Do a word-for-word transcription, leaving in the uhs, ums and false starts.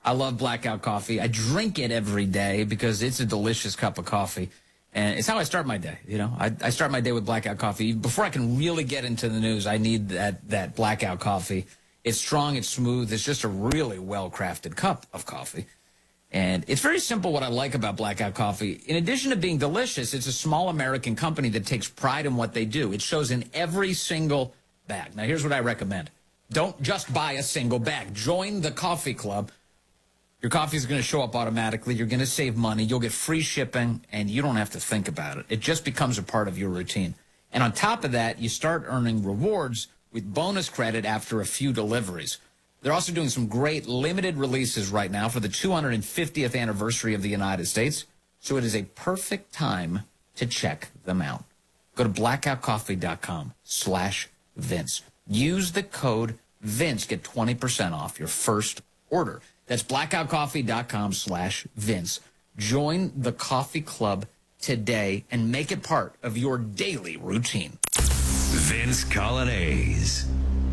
I love Blackout Coffee. I drink it every day because it's a delicious cup of coffee. And it's how I start my day. You know, I, I start my day with Blackout Coffee. Before I can really get into the news, I need that, that Blackout Coffee. It's strong, it's smooth, it's just a really well-crafted cup of coffee. And it's very simple what I like about Blackout Coffee. In addition to being delicious, it's a small American company that takes pride in what they do. It shows in every single bag. Now, here's what I recommend. Don't just buy a single bag. Join the coffee club. Your coffee is going to show up automatically. You're going to save money. You'll get free shipping, and you don't have to think about it. It just becomes a part of your routine. And on top of that, you start earning rewards with bonus credit after a few deliveries. They're also doing some great limited releases right now for the two hundred fiftieth anniversary of the United States. So it is a perfect time to check them out. Go to blackoutcoffee.com slash Vince. Use the code Vince. Get twenty percent off your first order. That's blackoutcoffee.com slash Vince. Join the coffee club today and make it part of your daily routine. Vince Coglianese.